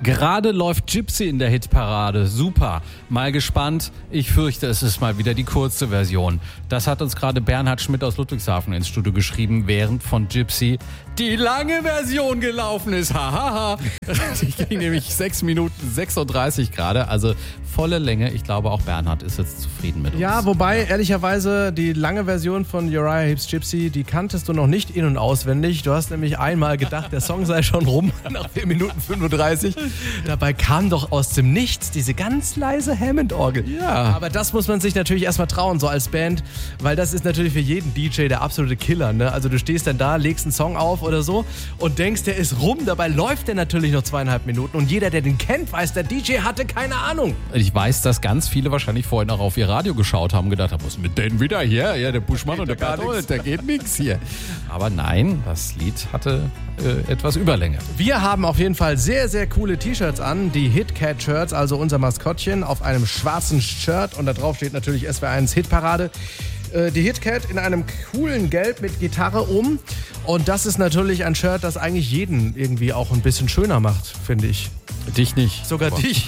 Gerade läuft Gypsy in der Hitparade. Super. Mal gespannt. Ich fürchte, es ist mal wieder die kurze Version. Das hat uns gerade Bernhard Schmidt aus Ludwigshafen ins Studio geschrieben, während von Gypsy die lange Version gelaufen ist. Hahaha. Die ging nämlich 6 Minuten 36 gerade. Also volle Länge. Ich glaube, auch Bernhard ist jetzt zufrieden mit uns. Ja, wobei, ehrlicherweise, die lange Version von Uriah Heep's Gypsy, die kanntest du noch nicht in- und auswendig. Du hast nämlich einmal gedacht, der Song sei schon rum nach 4 Minuten 35. Dabei kam doch aus dem Nichts diese ganz leise Hammond-Orgel. Ja. Aber das muss man sich natürlich erstmal trauen, so als Band, weil das ist natürlich für jeden DJ der absolute Killer, ne? Also du stehst dann da, legst einen Song auf oder so und denkst, der ist rum. Dabei läuft der natürlich noch 2,5 Minuten und jeder, der den kennt, weiß, der DJ hatte keine Ahnung. Ich weiß, dass ganz viele wahrscheinlich vorhin auch auf ihr Radio geschaut haben, gedacht haben, was ist mit denen wieder hier? Ja, der Buschmann und der Berthold, da geht nichts hier. Aber nein, das Lied hatte etwas Überlänge. Wir haben auf jeden Fall sehr, sehr coole T-Shirts an. Die Hitcat-Shirts, also unser Maskottchen, auf einem schwarzen Shirt. Und da drauf steht natürlich SWR1 Hitparade. Die Hitcat in einem coolen Gelb mit Gitarre um. Und das ist natürlich ein Shirt, das eigentlich jeden irgendwie auch ein bisschen schöner macht, finde ich. Dich nicht. Sogar dich.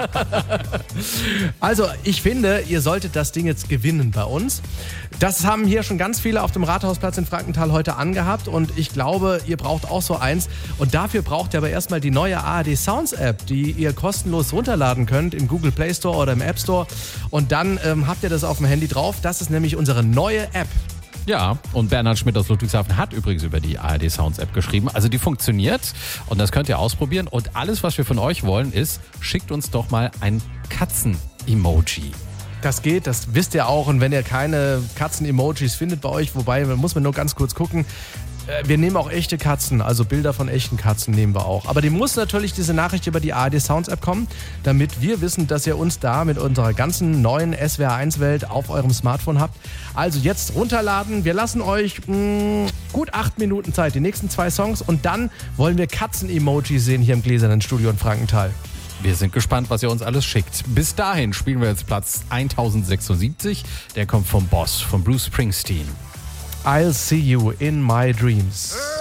Also, ich finde, ihr solltet das Ding jetzt gewinnen bei uns. Das haben hier schon ganz viele auf dem Rathausplatz in Frankenthal heute angehabt und ich glaube, ihr braucht auch so eins. Und dafür braucht ihr aber erstmal die neue ARD Sounds App, die ihr kostenlos runterladen könnt im Google Play Store oder im App Store. Und dann habt ihr das auf dem Handy drauf. Das ist nämlich unsere neue App. Ja, und Bernhard Schmidt aus Ludwigshafen hat übrigens über die ARD Sounds App geschrieben. Also die funktioniert und das könnt ihr ausprobieren. Und alles, was wir von euch wollen, ist, schickt uns doch mal ein Katzen-Emoji. Das geht, das wisst ihr auch. Und wenn ihr keine Katzen-Emojis findet bei euch, wobei, muss man nur ganz kurz gucken, wir nehmen auch echte Katzen, also Bilder von echten Katzen nehmen wir auch. Aber die muss natürlich diese Nachricht über die ARD Sounds App kommen, damit wir wissen, dass ihr uns da mit unserer ganzen neuen SWR1-Welt auf eurem Smartphone habt. Also jetzt runterladen. Wir lassen euch gut 8 Minuten Zeit, die nächsten 2 Songs. Und dann wollen wir Katzen-Emojis sehen hier im Gläsernen Studio in Frankenthal. Wir sind gespannt, was ihr uns alles schickt. Bis dahin spielen wir jetzt Platz 1076. Der kommt vom Boss, von Bruce Springsteen. I'll see you in my dreams.